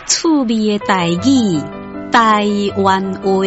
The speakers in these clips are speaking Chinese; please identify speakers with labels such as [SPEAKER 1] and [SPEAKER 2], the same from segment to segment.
[SPEAKER 1] 趣味的台语，台湾话。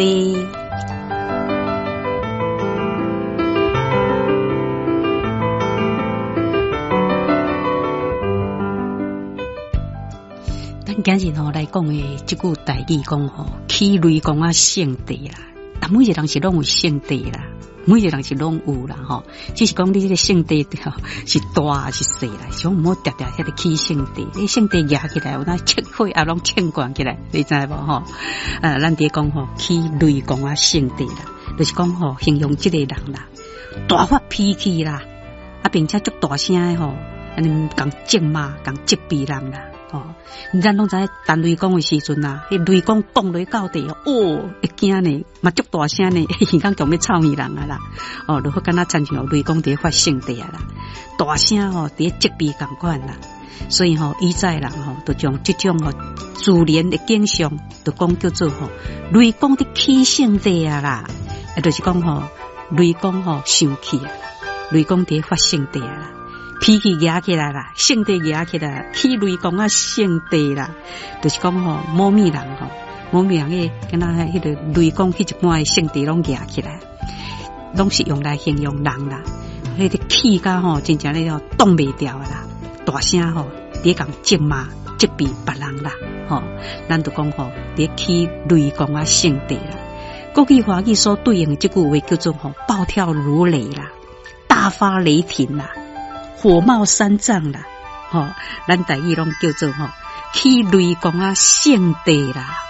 [SPEAKER 1] 咱今日来讲的这句台语讲去雷公啊圣地啦，每一个人是拢有圣地啦。每个人是拢有啦只是讲你这个圣地是大还是小啦，想唔好定定迄个去圣地，你圣地压起来，有那切火也拢牵关起来，你知无咱伫讲去雷公啊圣地啦，就是讲形容这个人啦，大发脾气啦，并且足大声的安尼讲责骂、讲责备人啦。咱拢知陈雷公的时阵啦，迄雷公降落到地会惊呢，嘛足大声呢，耳讲强要吵耳人啊啦，就好敢若亲像雷公伫发圣地啊啦，大声伫责备共款啦，所以以前人就将这种自然的景象，就讲叫做雷公伫起圣地啊啦，就是讲雷公生气啊，雷公伫发圣地啊啦。脾气压起来啦，圣地压起来，去雷公啊圣地啦，就是讲某米人某米人个跟那迄个雷公迄一半的圣地拢压起来，拢是用来形容人啦。迄个气甲真正咧挡袂掉啦，大声伫讲责骂、责备别人啦，咱就讲伫去雷公啊圣地啦。国语华语所对应的这句话叫做暴跳如雷啦，大发雷霆啦。火冒三丈啦，咱台语拢叫做去雷公啊圣地啦。